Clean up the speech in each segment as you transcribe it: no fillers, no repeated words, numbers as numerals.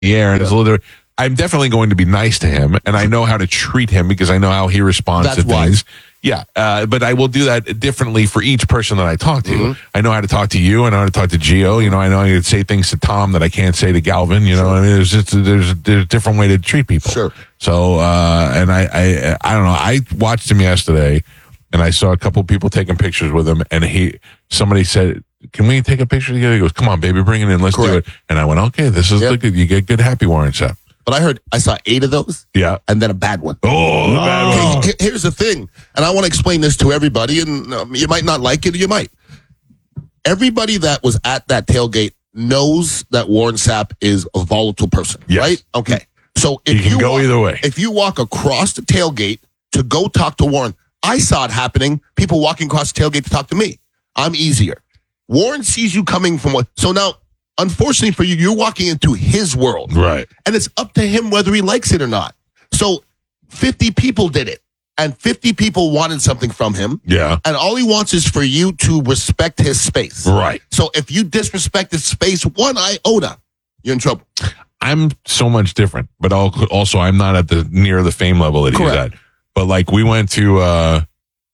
the air, and it's a little. I'm definitely going to be nice to him, and I know how to treat him because I know how he responds to things. Yeah, but I will do that differently for each person that I talk to. Mm-hmm. I know how to talk to you. I know how to talk to Gio. I know I can say things to Tom that I can't say to Galvin. I mean, there's a different way to treat people. Sure. So, and I don't know. I watched him yesterday, and I saw a couple of people taking pictures with him, and somebody said, "Can we take a picture together?" He goes, "Come on, baby, bring it in. Let's do it." And I went, "Okay, this is good. You get good happy Warren Sapp." But I saw 8 of those. Yeah. And then a bad one. Oh, the bad one. Here's the thing, and I want to explain this to everybody, and you might not like it, or you might. Everybody that was at that tailgate knows that Warren Sapp is a volatile person, right? Okay. So if you can go either way. If you walk across the tailgate to go talk to Warren, I saw it happening, people walking across the tailgate to talk to me. I'm easier. Warren sees you coming from what? So now, unfortunately for you, you're walking into his world. Right. And it's up to him whether he likes it or not. So 50 people did it. And 50 people wanted something from him. Yeah. And all he wants is for you to respect his space. Right. So if you disrespect his space 1 iota, you're in trouble. I'm so much different. But also, I'm not at near the fame level that he's at. But like, we went to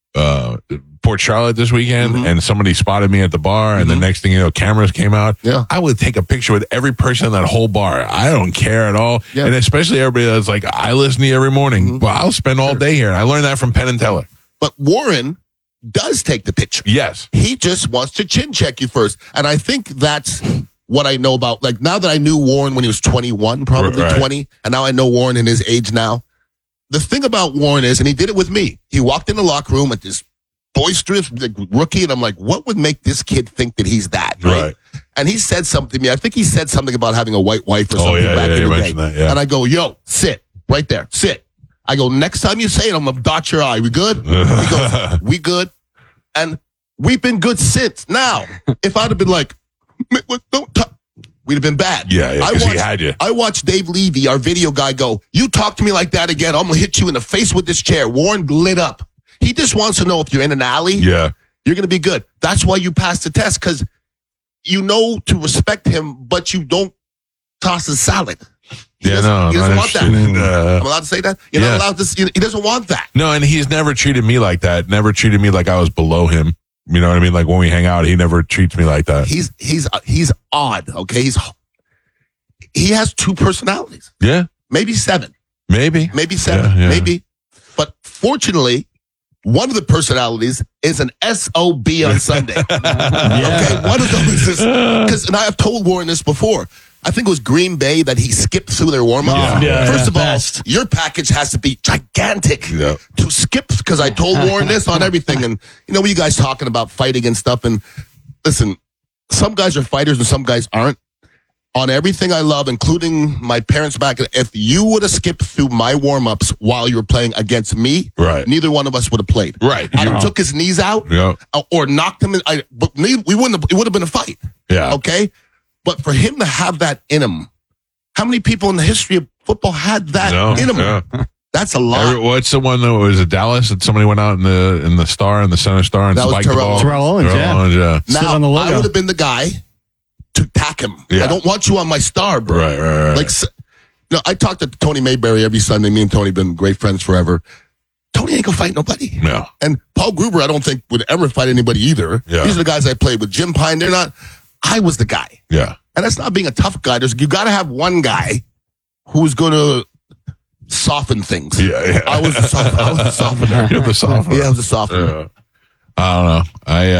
Port Charlotte this weekend, and somebody spotted me at the bar, and the next thing you know, cameras came out. Yeah. I would take a picture with every person in that whole bar. I don't care at all. Yeah. And especially everybody that's like, I listen to you every morning. Well, I'll spend all day here. And I learned that from Penn and Teller. But Warren does take the picture. Yes. He just wants to chin check you first. And I think that's what I know about, like, now that I knew Warren when he was 21, probably 20, and now I know Warren in his age now. The thing about Warren is, and he did it with me, he walked in the locker room at this boisterous rookie, and I'm like, what would make this kid think that he's that? Right. And he said something to me. I think he said something about having a white wife or something back in the day. That, And I go, yo, sit right there. Sit. I go, next time you say it, I'm going to dot your eye. We good? He goes, we good. And we've been good since. Now, if I'd have been like, don't talk, we'd have been bad. Yeah, because he had you. I watched Dave Levy, our video guy, go, you talk to me like that again, I'm going to hit you in the face with this chair. Warren lit up. He just wants to know if you're in an alley, you're going to be good. That's why you pass the test, because you know to respect him, but you don't toss his salad. He doesn't want that. I'm allowed to say that? You're not allowed to. He doesn't want that. No, and he's never treated me like that. Never treated me like I was below him. You know what I mean? Like when we hang out, he never treats me like that. He's odd, okay? He has 2 personalities. Yeah. Maybe 7. Maybe 7. Maybe. But fortunately, one of the personalities is an SOB on Sunday. Okay, one of those is, and I have told Warren this before. I think it was Green Bay that he skipped through their warm-up. First of all, your package has to be gigantic to skip, because I told Warren this on everything. And what you guys talking about fighting and stuff. And listen, some guys are fighters and some guys aren't. On everything I love, including my parents back, if you would have skipped through my warm-ups while you were playing against me, neither one of us would have played. Right. I took his knees out or knocked him in. But it would have been a fight. Yeah. Okay? But for him to have that in him, how many people in the history of football had that in him? Yeah. That's a lot. What's the one that was at Dallas that somebody went out in the Star, in the center Star, and spiked the ball? Terrell Owens, yeah. Now, I would have been the guy to attack him. I don't want you on my star, bro. Right. Like, I talk to Tony Mayberry every Sunday. Me and Tony have been great friends forever. Tony ain't gonna fight nobody. No. And Paul Gruber, I don't think would ever fight anybody either. Yeah. These are the guys I played with. Jim Pine, they're not. I was the guy. Yeah. And that's not being a tough guy. You got to have one guy who's going to soften things. Yeah. I was the softener. You're the softener. Yeah, I was the softener. Yeah. I don't know.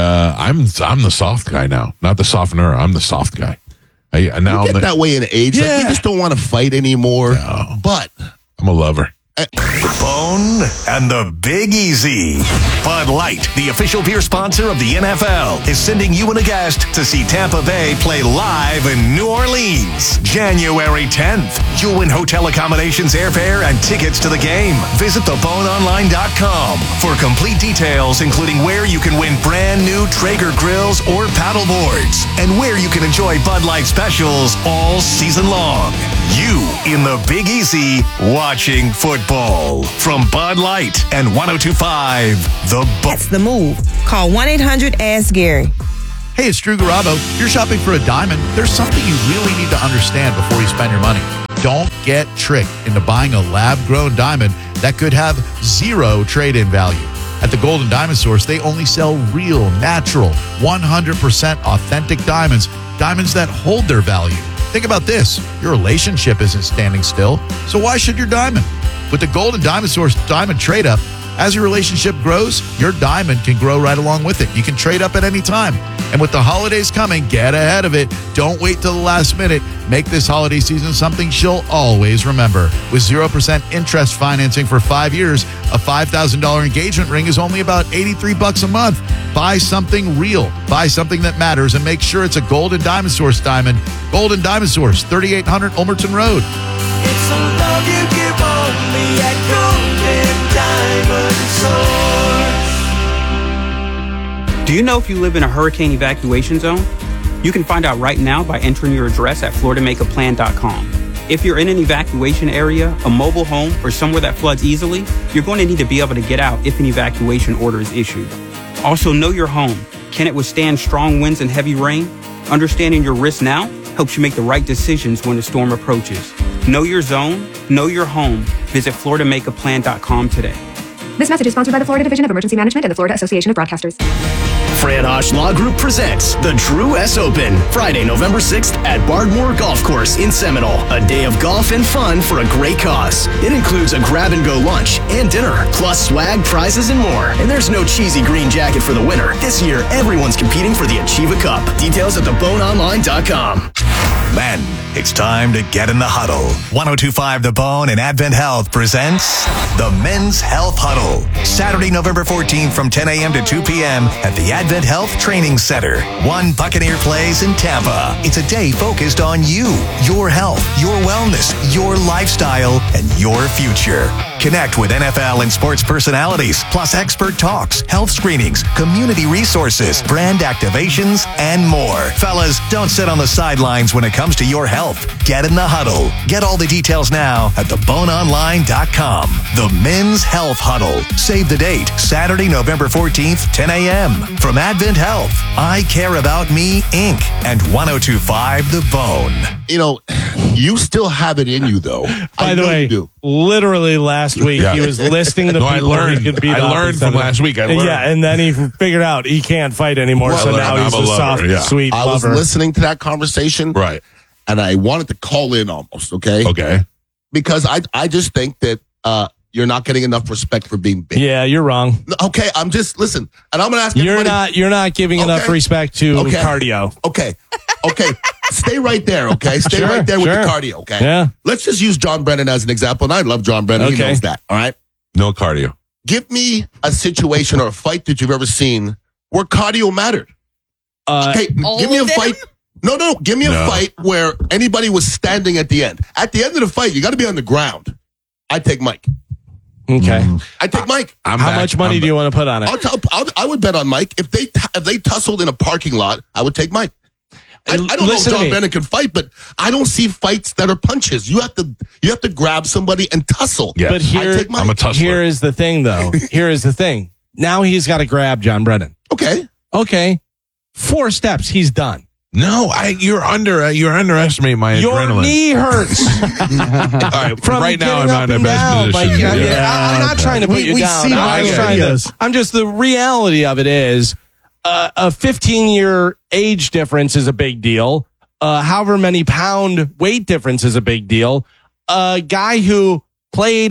I'm the soft guy now, not the softener. I'm the soft guy. You get that way in age. Like, we just don't want to fight anymore. No. But I'm a lover. The Bone and the Big Easy. Bud Light, the official beer sponsor of the NFL, is sending you and a guest to see Tampa Bay play live in New Orleans, January 10th. You'll win hotel accommodations, airfare, and tickets to the game. Visit theboneonline.com for complete details, including where you can win brand new Traeger grills or paddle boards, and where you can enjoy Bud Light specials all season long. You in the Big Easy watching football from Bud Light and 102.5 The Bone. That's the move. Call 1-800-ASK-GARY. Hey, it's Drew Garabo. If you're shopping for a diamond, there's something you really need to understand before you spend your money. Don't get tricked into buying a lab-grown diamond that could have zero trade-in value. At the Gold and Diamond Source, they only sell real, natural, 100% authentic diamonds, diamonds that hold their value. Think about this. Your relationship isn't standing still, so why should your diamond? With the Gold and Diamond Source Diamond Trade-Up, as your relationship grows, your diamond can grow right along with it. You can trade up at any time. And with the holidays coming, get ahead of it. Don't wait till the last minute. Make this holiday season something she'll always remember. With 0% interest financing for 5 years, a $5,000 engagement ring is only about $83 a month. Buy something real. Buy something that matters, and make sure it's a Gold and Diamond Source diamond. Gold and Diamond Source, 3800 Ulmerton Road. It's a love you give only at Golden Diamond Source. Do you know if you live in a hurricane evacuation zone? You can find out right now by entering your address at floridamakeaplan.com. If you're in an evacuation area, a mobile home, or somewhere that floods easily, you're going to need to be able to get out if an evacuation order is issued. Also, know your home. Can it withstand strong winds and heavy rain? Understanding your risk now helps you make the right decisions when the storm approaches. Know your zone, know your home. Visit floridamakeaplan.com today. This message is sponsored by the Florida Division of Emergency Management and the Florida Association of Broadcasters. Fran Hosh Law Group presents the Drew S. Open, Friday, November 6th at Bardmore Golf Course in Seminole. A day of golf and fun for a great cause. It includes a grab-and-go lunch and dinner, plus swag, prizes, and more. And there's no cheesy green jacket for the winner. This year, everyone's competing for the Achieva Cup. Details at theboneonline.com. Men, it's time to get in the huddle. 102.5 The Bone and Advent Health presents the Men's Health Huddle. Saturday, November 14th from 10 a.m. to 2 p.m. at the Advent Health Training Center, 1 Buccaneer Place in Tampa. It's a day focused on you, your health, your wellness, your lifestyle, and your future. Connect with NFL and sports personalities, plus expert talks, health screenings, community resources, brand activations, and more. Fellas, don't sit on the sidelines when it comes to your health. Get in the huddle. Get all the details now at theboneonline.com. The Men's Health Huddle. Save the date, Saturday, November 14th, 10 a.m. From Advent Health, I Care About Me, Inc. and 102.5 The Bone. You know, you still have it in you, though. By the way, literally last week, he was listing the people he could beat up. I learned from last week. Yeah, and then he figured out he can't fight anymore, so now he's a soft, sweet lover. I was listening to that conversation. Right. And I wanted to call in almost, okay? Okay. Because I just think that you're not getting enough respect for being big. Yeah, you're wrong. Okay, I'm just, listen, and I'm going to ask You're not giving enough respect to cardio. Okay. Stay right there, okay? Stay right there with the cardio, okay? Yeah. Let's just use John Brennan as an example, and I love John Brennan. He knows that, all right? No cardio. Give me a situation or a fight that you've ever seen where cardio mattered. Okay, give me a fight. No, give me a fight where anybody was standing at the end. At the end of the fight, you got to be on the ground. I take Mike. Okay. I take Mike. How much money do you want to put on it? I would bet on Mike. If they tussled in a parking lot, I would take Mike. I don't know if John Brennan can fight, but I don't see fights that are punches. You have to grab somebody and tussle. Yeah. But I'm a tussler. Here is the thing, though. Here is the thing. Now he's got to grab John Brennan. Okay. 4 steps. He's done. No, you're underestimating my adrenaline. Your knee hurts. All right, right now I'm not in the best position. I'm not trying to put you down. I'm just, the reality of it is a 15-year age difference is a big deal. However many pound weight difference is a big deal. A guy who played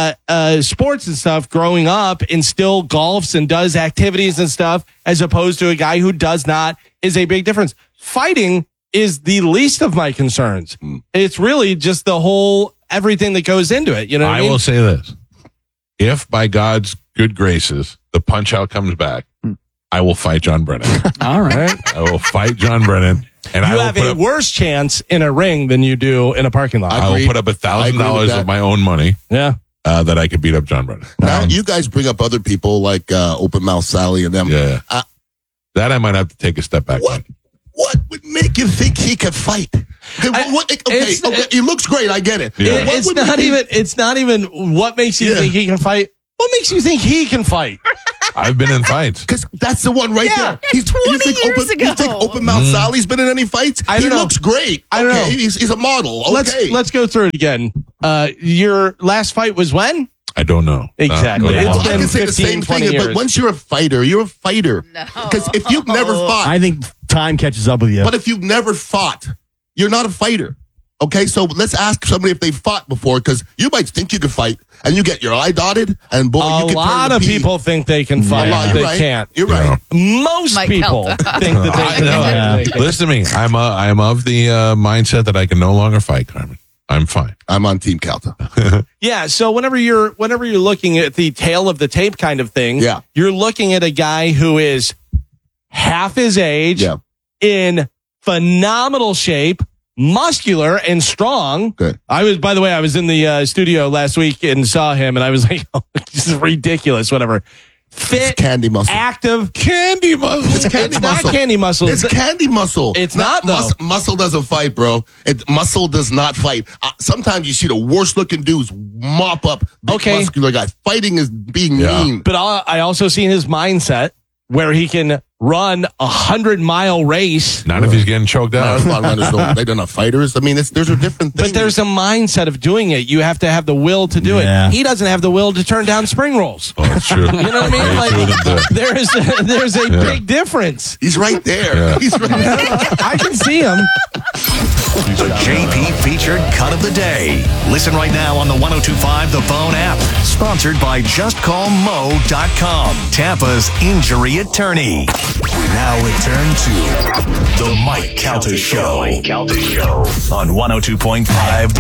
sports and stuff growing up and still golfs and does activities and stuff, as opposed to a guy who does not, is a big difference. Fighting is the least of my concerns. It's really just the whole, everything that goes into it. You know what I mean? will say this. If by God's good graces, the punch out comes back, I will fight John Brennan. All right. I will fight John Brennan. And you have a worse chance in a ring than you do in a parking lot. I will put up $1,000 of my own money. Yeah. That I could beat up John Brennan. Now, you guys bring up other people like Open Mouth Sally and them. Yeah. That I might have to take a step back. What would make you think he could fight? He looks great. I get it. Yeah. It's not even what makes you think he can fight. What makes you think he can fight? I've been in fights. Because that's the one right there. That's 20 years ago. You think Open Mouth Sally's been in any fights? I don't know. Looks great. I don't know. He's a model. Okay. Let's go through it again. Your last fight was when? I don't know. Exactly. Well, It's I been can say the 15, same 20 thing, years. but once you're a fighter, you're a fighter. No. Because if you've never fought, I think time catches up with you. but if you've never fought, you're not a fighter. Okay, so let's ask somebody if they fought before, because you might think you could fight, and you get your eye dotted, and boy, you A can lot turn of the pea. people think they can fight. You're They right. can't. You're right. Most Mike people Kelta. think that they can I fight. know. Listen to me. I'm of the mindset that I can no longer fight, Carmen. I'm fine. I'm on Team Calta. Yeah, so whenever you're looking at the tail of the tape kind of thing, Yeah. you're looking at a guy who is half his age, Yeah. in phenomenal shape, muscular and strong. Good. I was in the studio last week and saw him, and I was like, oh, this is ridiculous. Whatever. Fit, It's candy muscle. active. Candy muscle. It's candy It's muscle. not candy muscle. It's candy muscle. It's not, though. Muscle doesn't fight, bro. Muscle does not fight. Sometimes you see the worst looking dudes mop up big muscular guys. Fighting is being mean. But I also seen his mindset where he can run 100-mile race. Not if he's getting choked out. They don't have fighters. I mean, there's a different thing. But there's a mindset of doing it. You have to have the will to do Yeah. it. He doesn't have the will to turn down spring rolls. Oh, that's true. You know what I mean? Like, there's a big difference. He's right there. Yeah. He's right there. I can see him. The JP featured cut of the day. Listen right now on the 102.5 The Phone app. Sponsored by JustCallMo.com, Tampa's injury attorney. We now return to The Mike Calta Show. On 102.5